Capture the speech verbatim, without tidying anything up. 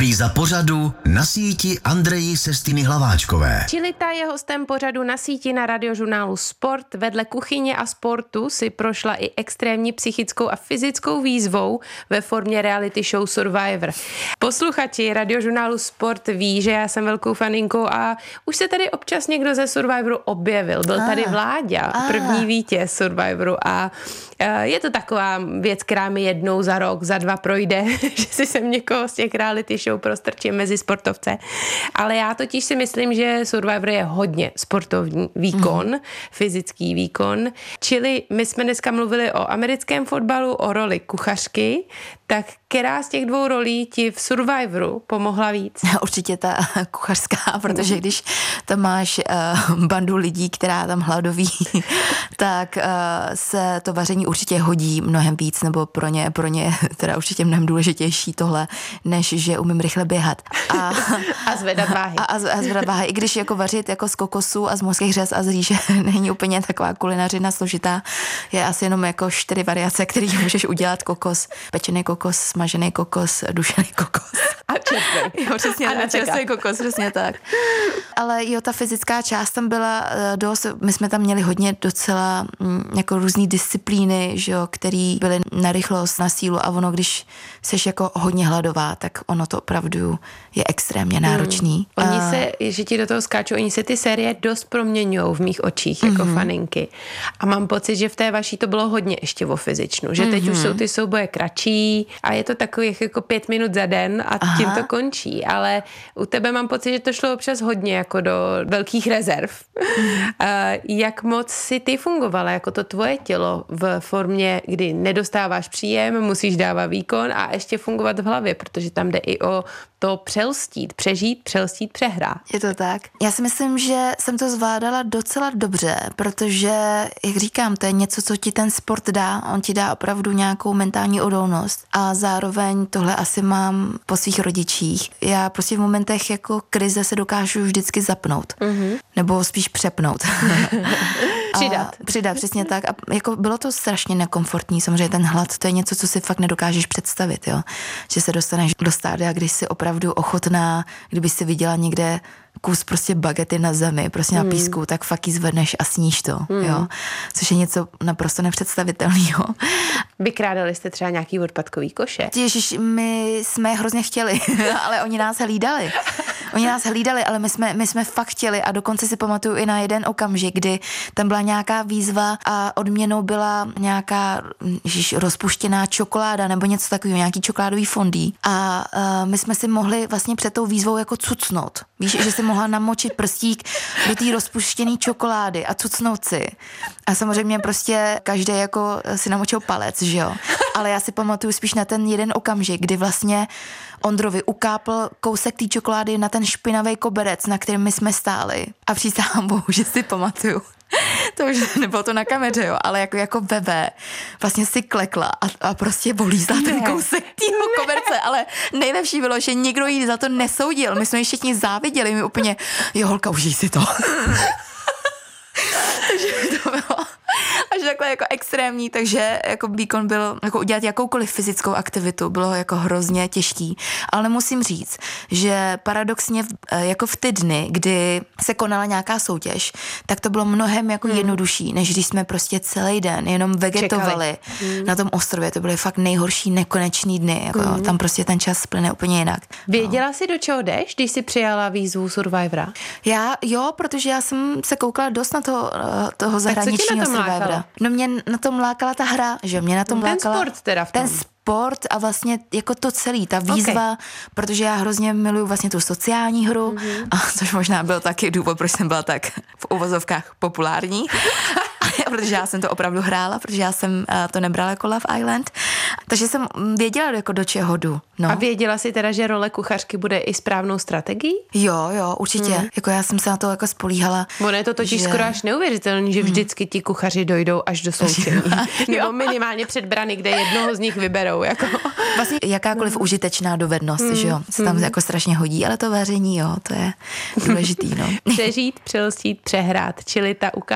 Repríza pořadu Na síti Andreji Sestiny Hlaváčkové. Čilita je hostem pořadu Na síti na radiožurnálu Sport. Vedle kuchyně a sportu si prošla i extrémní psychickou a fyzickou výzvou ve formě reality show Survivor. Posluchači radiožurnálu Sport ví, že já jsem velkou faninkou a už se tady občas někdo ze Survivoru objevil. Byl tady Vláďa, první vítěz Survivoru a je to taková věc, která mi jednou za rok, za dva projde, že si sem někoho z těch reality show prostrčím mezi sportovce. Ale já totiž si myslím, že Survivor je hodně sportovní výkon, mm. fyzický výkon. Čili my jsme dneska mluvili o americkém fotbalu, o roli kuchařky, tak která z těch dvou rolí ti v Survivoru pomohla víc? Určitě ta kuchařská, protože když tam máš uh, bandu lidí, která tam hladoví, tak uh, se to vaření určitě hodí mnohem víc, nebo pro ně, pro ně teda určitě mnohem důležitější tohle, než že umím rychle běhat. A, a zvedat váhy. A, a zvedat váhy. I když jako vařit jako z kokosu a z mořských řez a z rýže není úplně taková kulinařina složitá, je asi jenom jako čtyři variace, které můžeš udělat: kokos, pečený kokos, smažený kokos, dušený kokos. A čerstvý. Jo, přesně, a čerstvý kokos, přesně tak. Ale jo, ta fyzická část tam byla dost, my jsme tam měli hodně docela jako různý disciplíny, že jo, který byly na rychlost, na sílu a ono, když seš jako hodně hladová, tak ono to opravdu je extrémně náročný. Hmm. Oni se, že ti do toho skáčou, oni se ty série dost proměňujou v mých očích jako mm-hmm. faninky. A mám pocit, že v té vaší to bylo hodně ještě o fyzičnu, že teď mm-hmm. už jsou ty souboje kratší a je to takových jako pět minut za den a Aha. tím to končí. Ale u tebe mám pocit, že to šlo občas hodně jako do velkých rezerv. Mm-hmm. Jak moc si ty fungovala jako to tvoje tělo v formě, kdy nedostáváš příjem, musíš dávat výkon a ještě fungovat v hlavě, protože tam jde i o to přelstít, přežít, přelstít, přehrát. Je to tak. Já si myslím, že jsem to zvládala docela dobře, protože, jak říkám, to je něco, co ti ten sport dá. On ti dá opravdu nějakou mentální odolnost a zároveň tohle asi mám po svých rodičích. Já prostě v momentech jako krize se dokážu vždycky zapnout. Mm-hmm. Nebo spíš přepnout. Přidat. A přidat, přesně tak. A jako bylo to strašně nekomfortní. Samozřejmě ten hlad, to je něco, co si fakt nedokážeš představit, jo. Že se dostaneš do stádia, když jsi opravdu ochotná, kdyby si viděla někde kus prostě bagety na zemi, prostě na písku, mm. tak fakt ji zvedneš a sníš to, mm. jo. Což je něco naprosto nepředstavitelného. Vykrádali jste třeba nějaký odpadkový koše? Ježiš, my jsme hrozně chtěli, ale oni nás hlídali. Oni nás hlídali, ale my jsme, my jsme fakt chtěli a dokonce si pamatuju i na jeden okamžik, kdy tam byla nějaká výzva a odměnou byla nějaká ježiš, rozpuštěná čokoláda nebo něco takového, nějaký čokoládový fondý. A uh, my jsme si mohli vlastně před tou výzvou jako cucnout. Víš, že si mohla namočit prstík do té rozpuštěné čokolády a cucnout si. A samozřejmě prostě každý jako si namočil palec, že jo. Ale já si pamatuju spíš na ten jeden okamžik, kdy vlastně Ondrovi ukápl kousek té čokolády na ten špinavý koberec, na kterým my jsme stáli. A přísahám bohu, že si pamatuju. To už nebylo to na kameře, jo, ale jako, jako bebe vlastně si klekla a, a prostě volízla ten kousek týho koberce, ale nejlepší bylo, že nikdo jí za to nesoudil. My jsme jí všichni záviděli, my úplně, jo holka, užij si to. Takže to bylo až takhle jako extrémní, takže jako výkon byl, jako udělat jakoukoliv fyzickou aktivitu bylo jako hrozně těžký, ale musím říct, že paradoxně jako v ty dny, kdy se konala nějaká soutěž, tak to bylo mnohem jako hmm. jednodušší, než když jsme prostě celý den jenom vegetovali hmm. na tom ostrově, to byly fakt nejhorší nekonečný dny, jako hmm. tam prostě ten čas plyne úplně jinak. Věděla no. jsi, do čeho jdeš, když jsi přijala výzvu Survivora? Já, jo, protože já jsem se koukala dost na to, toho zahraničního Survivora. No mě na tom lákala ta hra, že mě na tom ten lákala... sport teda v tom. Ten sport a vlastně jako to celý, ta výzva, okay. protože já hrozně miluju vlastně tu sociální hru, mm-hmm. a což možná byl taky důvod, proč jsem byla tak v uvozovkách populární. Protože já jsem to opravdu hrála, protože já jsem to nebrala jako Love Island. Takže jsem věděla, jako do čeho jdu. No. A věděla jsi teda, že role kuchařky bude i správnou strategií? Jo, jo, určitě. Hmm. Jako já jsem se na to jako spolíhala. Ono je to totiž že... skoro až neuvěřitelný, že vždycky ti kuchaři dojdou až do soutěží. Nebo minimálně před brany, kde jednoho z nich vyberou. Jako. Vlastně jakákoliv hmm. užitečná dovednost, hmm. že jo, se tam hmm. jako strašně hodí, ale to vaření, jo, to je důležitý, no. Přežít, přelstít, přehrát, čili ta